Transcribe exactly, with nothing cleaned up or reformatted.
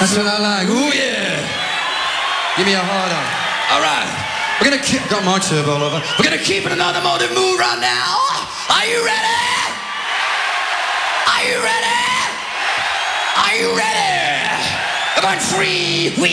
That's what I like. Ooh, yeah. Give me a hard on. All right. We're going to keep... Got my turbo all over. We're going to keep it another motive move right now. Are you ready? Are you ready? Are you ready? Come on, free. We